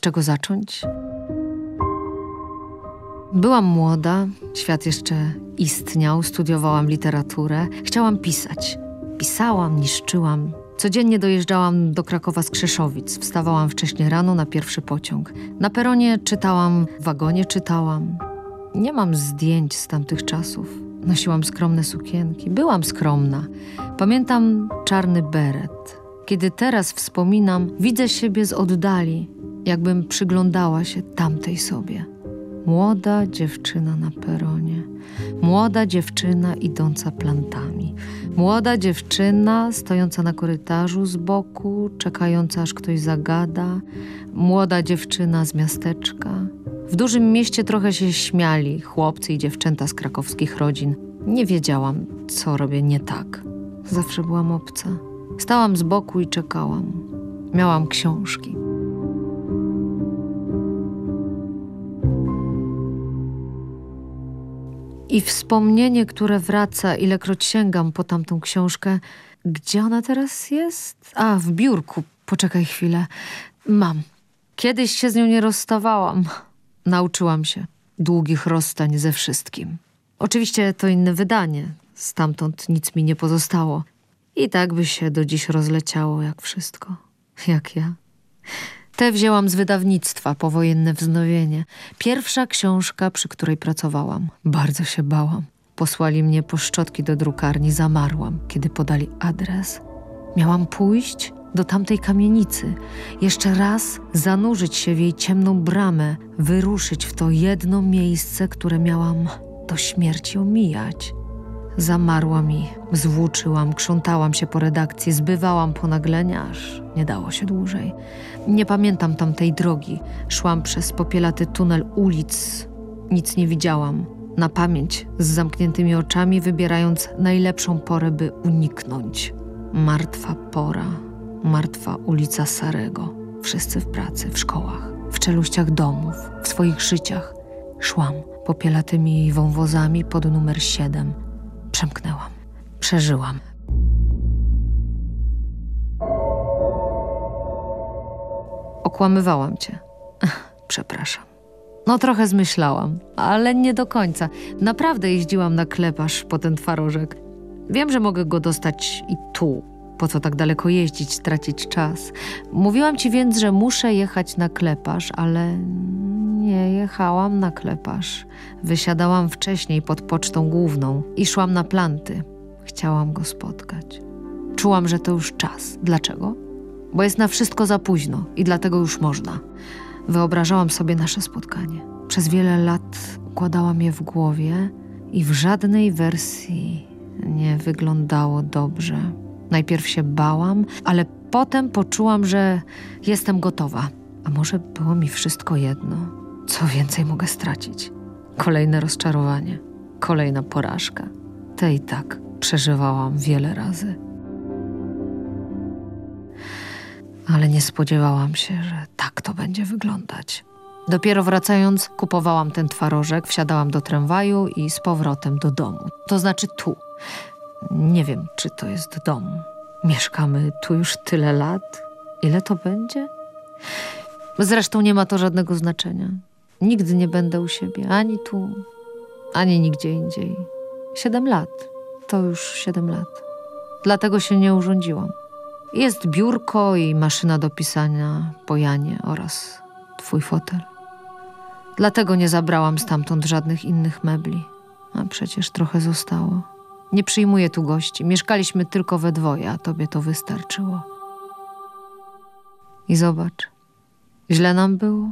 czego zacząć? Byłam młoda, świat jeszcze istniał, studiowałam literaturę. Chciałam pisać. Pisałam, niszczyłam. Codziennie dojeżdżałam do Krakowa z Krzeszowic. Wstawałam wcześnie rano na pierwszy pociąg. Na peronie czytałam, w wagonie czytałam. Nie mam zdjęć z tamtych czasów. Nosiłam skromne sukienki. Byłam skromna. Pamiętam czarny beret. Kiedy teraz wspominam, widzę siebie z oddali, jakbym przyglądała się tamtej sobie. Młoda dziewczyna na peronie. Młoda dziewczyna idąca plantami. Młoda dziewczyna stojąca na korytarzu z boku, czekająca aż ktoś zagada. Młoda dziewczyna z miasteczka. W dużym mieście trochę się śmiali chłopcy i dziewczęta z krakowskich rodzin. Nie wiedziałam, co robię nie tak. Zawsze byłam obca. Stałam z boku i czekałam. Miałam książki. I wspomnienie, które wraca, ilekroć sięgam po tamtą książkę. Gdzie ona teraz jest? A, w biurku. Poczekaj chwilę. Mam. Kiedyś się z nią nie rozstawałam. Nauczyłam się długich rozstań ze wszystkim. Oczywiście to inne wydanie. Stamtąd nic mi nie pozostało. I tak by się do dziś rozleciało jak wszystko. Jak ja. Tę wzięłam z wydawnictwa, Powojenne wznowienie. Pierwsza książka, przy której pracowałam. Bardzo się bałam. Posłali mnie po szczotki do drukarni, zamarłam, kiedy podali adres. Miałam pójść do tamtej kamienicy. Jeszcze raz zanurzyć się w jej ciemną bramę, wyruszyć w to jedno miejsce, które miałam do śmierci omijać. Zamarłam i zwłóczyłam, krzątałam się po redakcji, zbywałam ponaglenia, aż nie dało się dłużej. Nie pamiętam tamtej drogi. Szłam przez popielaty tunel ulic. Nic nie widziałam. Na pamięć, z zamkniętymi oczami, wybierając najlepszą porę, by uniknąć. Martwa pora, martwa ulica Sarego. Wszyscy w pracy, w szkołach, w czeluściach domów, w swoich życiach. Szłam popielatymi wąwozami pod numer 7. Przemknęłam. Przeżyłam. Okłamywałam cię. Przepraszam. No trochę zmyślałam, ale nie do końca. Naprawdę jeździłam na Kleparz po ten twarożek. Wiem, że mogę go dostać i tu. Po co tak daleko jeździć, tracić czas? Mówiłam ci więc, że muszę jechać na Kleparz, ale nie jechałam na Kleparz. Wysiadałam wcześniej pod pocztą główną i szłam na Planty. Chciałam go spotkać. Czułam, że to już czas. Dlaczego? Bo jest na wszystko za późno i dlatego już można. Wyobrażałam sobie nasze spotkanie. Przez wiele lat układałam je w głowie i w żadnej wersji nie wyglądało dobrze. Najpierw się bałam, ale potem poczułam, że jestem gotowa. A może było mi wszystko jedno? Co więcej mogę stracić? Kolejne rozczarowanie, kolejna porażka. Te i tak przeżywałam wiele razy. Ale nie spodziewałam się, że tak to będzie wyglądać. Dopiero wracając, kupowałam ten twarożek, wsiadałam do tramwaju i z powrotem do domu. To znaczy tu. Nie wiem, czy to jest dom. Mieszkamy tu już tyle lat. Ile to będzie? Zresztą nie ma to żadnego znaczenia. Nigdy nie będę u siebie, ani tu, ani nigdzie indziej. 7 lat. To już 7 lat. Dlatego się nie urządziłam. Jest biurko i maszyna do pisania po Janie oraz twój fotel. Dlatego nie zabrałam stamtąd żadnych innych mebli. A przecież trochę zostało. Nie przyjmuję tu gości. Mieszkaliśmy tylko we dwoje, a tobie to wystarczyło. I zobacz, źle nam było.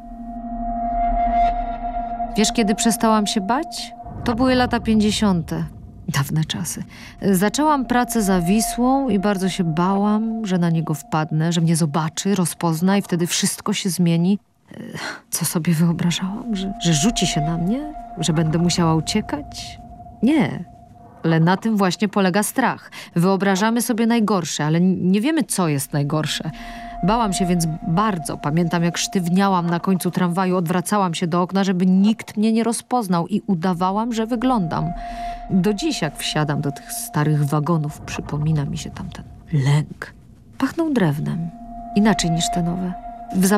Wiesz, kiedy przestałam się bać? To były lata 50. Dawne czasy. Zaczęłam pracę za Wisłą i bardzo się bałam, że na niego wpadnę, że mnie zobaczy, rozpozna i wtedy wszystko się zmieni. Co sobie wyobrażałam? Że rzuci się na mnie? Że będę musiała uciekać? Nie. Ale na tym właśnie polega strach. Wyobrażamy sobie najgorsze, ale nie wiemy, co jest najgorsze. Bałam się więc bardzo. Pamiętam, jak sztywniałam na końcu tramwaju, odwracałam się do okna, żeby nikt mnie nie rozpoznał i udawałam, że wyglądam. Do dziś, jak wsiadam do tych starych wagonów, przypomina mi się tamten lęk. Pachnął drewnem. Inaczej niż te nowe. W